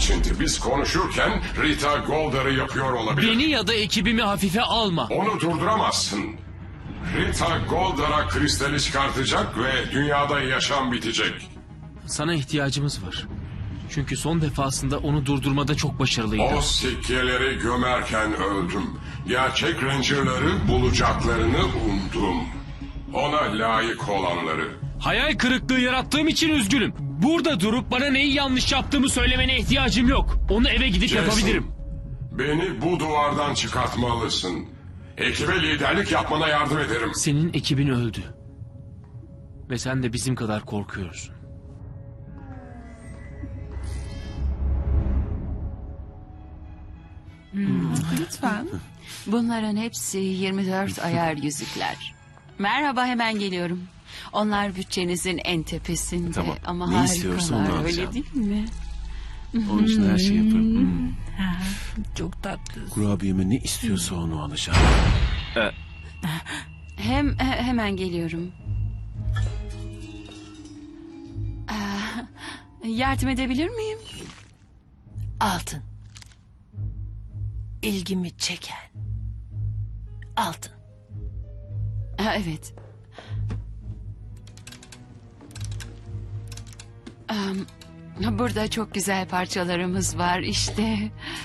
içindi. Biz konuşurken Rita Golder'ı yapıyor olabilir. Beni ya da ekibimi hafife alma. Onu durduramazsın. Rita Golder'a kristali çıkartacak ve dünyada yaşam bitecek. Sana ihtiyacımız var. Çünkü son defasında onu durdurmada çok başarılıydı. O sikkeleri gömerken öldüm. Gerçek Ranger'ları bulacaklarını umdum. Ona layık olanları. Hayal kırıklığı yarattığım için üzgünüm. Burada durup bana neyi yanlış yaptığımı söylemene ihtiyacım yok. Onu eve gidip Jason, yapabilirim. beni bu duvardan çıkartmalısın. Ekibe liderlik yapmana yardım ederim. Senin ekibin öldü. Ve sen de bizim kadar korkuyorsun. Lütfen. Bunların hepsi 24 ayar yüzükler. Merhaba, hemen geliyorum. Onlar bütçenizin en tepesinde. Tamam, Ama ne istiyorsan onu harikalar, alacağım. öyle değil mi? Onun için her şeyi yaparım. Çok tatlı. Kurabiyeme ne istiyorsa onu alacağım. Hemen geliyorum. Yardım edebilir miyim? Altın. İlgimi çeken. Altın. Evet. Burada çok güzel parçalarımız var işte.